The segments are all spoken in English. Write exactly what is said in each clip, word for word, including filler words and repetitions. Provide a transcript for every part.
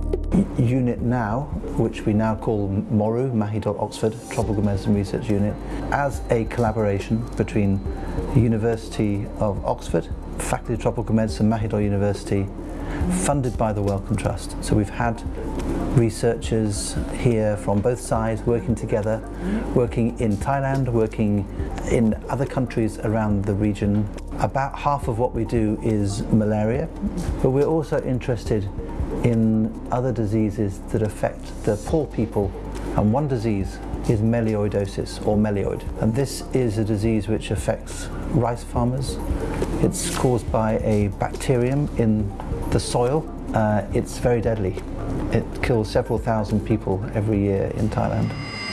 unit now, which we now call MORU, Mahidol Oxford Tropical Medicine Research Unit, as a collaboration between the University of Oxford, Faculty of Tropical Medicine, Mahidol University, funded by the Wellcome Trust. So we've had researchers here from both sides working together, working in Thailand, working in other countries around the region. About half of what we do is malaria, but we're also interested in other diseases that affect the poor people, and one disease is melioidosis or melioid, and this is a disease which affects rice farmers. It's caused by a bacterium in the soil. Uh, it's very deadly. It kills several thousand people every year in Thailand.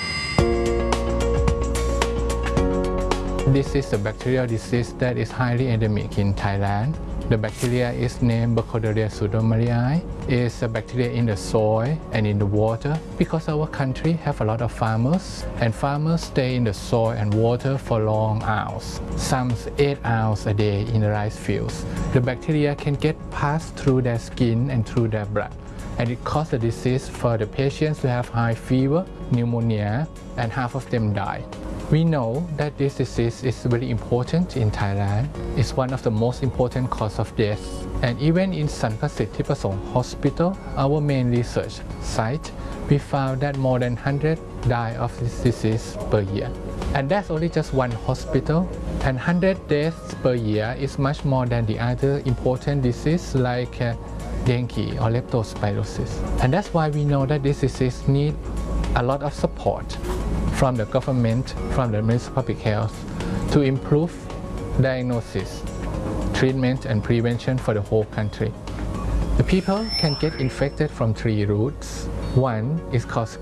This is a bacterial disease that is highly endemic in Thailand. The bacteria is named Burkholderia pseudomalii. It's a bacteria in the soil and in the water. Because our country have a lot of farmers, and farmers stay in the soil and water for long hours, some eight hours a day in the rice fields. The bacteria can get passed through their skin and through their blood, and it causes the disease for the patients who have high fever, pneumonia, and half of them die. We know that this disease is very important in Thailand. It's one of the most important cause of death. And even in Sankasit Thipasong Hospital, our main research site, we found that more than one hundred die of this disease per year. And that's only just one hospital. And one hundred deaths per year is much more than the other important disease like uh, dengue or leptospirosis. And that's why we know that this disease needs a lot of support from the government, from the Ministry of Public Health, to improve diagnosis, treatment and prevention for the whole country. The people can get infected from three routes. One is called